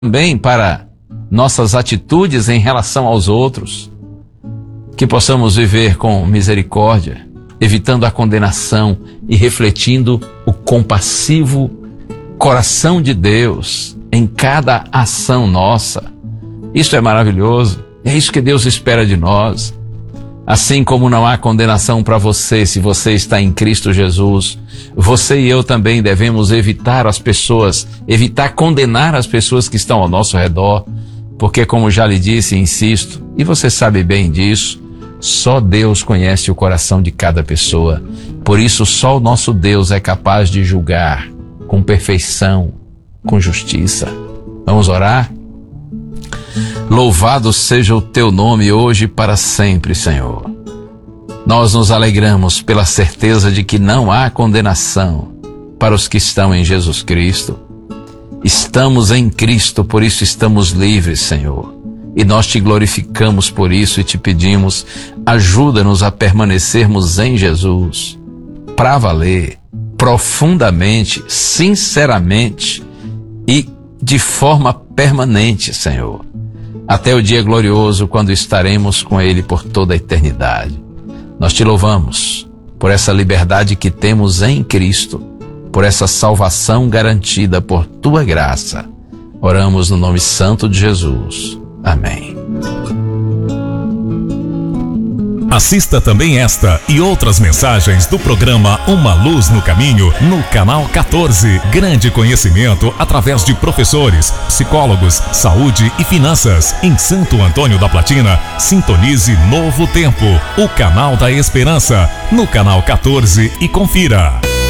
também para nossas atitudes em relação aos outros, que possamos viver com misericórdia, evitando a condenação e refletindo o compassivo coração de Deus em cada ação nossa. Isso é maravilhoso, é isso que Deus espera de nós. Assim como não há condenação para você se você está em Cristo Jesus, você e eu também devemos evitar condenar as pessoas que estão ao nosso redor, porque, como já lhe disse e insisto, e você sabe bem disso, só Deus conhece o coração de cada pessoa. Por isso, só o nosso Deus é capaz de julgar com perfeição, com justiça. Vamos orar? Louvado seja o teu nome hoje e para sempre, Senhor. Nós nos alegramos pela certeza de que não há condenação para os que estão em Jesus Cristo. Estamos em Cristo, por isso estamos livres, Senhor. E nós te glorificamos por isso e te pedimos, ajuda-nos a permanecermos em Jesus, para valer, profundamente, sinceramente e de forma permanente, Senhor. Até o dia glorioso, quando estaremos com Ele por toda a eternidade. Nós te louvamos por essa liberdade que temos em Cristo, por essa salvação garantida por Tua graça. Oramos no nome santo de Jesus. Amém. Assista também esta e outras mensagens do programa Uma Luz no Caminho no canal 14. Grande conhecimento através de professores, psicólogos, saúde e finanças. Em Santo Antônio da Platina, sintonize Novo Tempo, o canal da esperança, no canal 14 e confira.